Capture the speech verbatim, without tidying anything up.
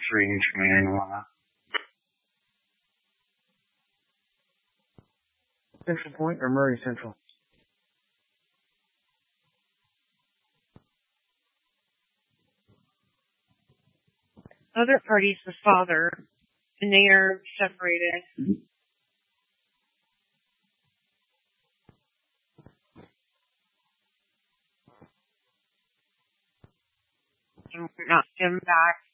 strange, man. Wow. Central Point or Murray Central? Other party's the father, and they are separated. Mm-hmm. And we're not him back.